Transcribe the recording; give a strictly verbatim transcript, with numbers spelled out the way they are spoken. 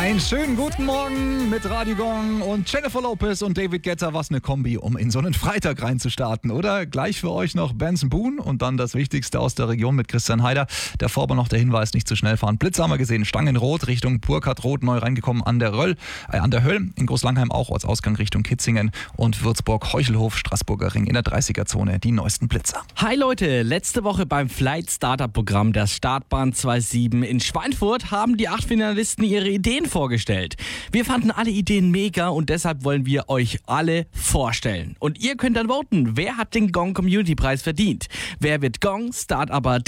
Einen schönen guten Morgen mit Radio Gong und Jennifer Lopez und David Guetta. Was eine Kombi, um in so einen Freitag reinzustarten, oder? Gleich für euch noch Benson Boone und dann das Wichtigste aus der Region mit Christian Heider. Davor aber noch der Hinweis, nicht zu schnell fahren. Blitz haben wir gesehen, Stangenrot Richtung Burkhardrot, neu reingekommen an der Röll, äh, an der Höll. In Großlangheim auch Ortsausgang Richtung Kitzingen und Würzburg, Heuchelhof, Straßburger Ring in der dreißiger-Zone. Die neuesten Blitzer. Hi Leute, letzte Woche beim Flight Startup Programm der Startbahn siebenundzwanzig in Schweinfurt haben die acht Finalisten ihre Ideen vorgestellt. Wir fanden alle Ideen mega und deshalb wollen wir euch alle vorstellen. Und ihr könnt dann voten, wer hat den Gong Community Preis verdient? Wer wird Gong Startupper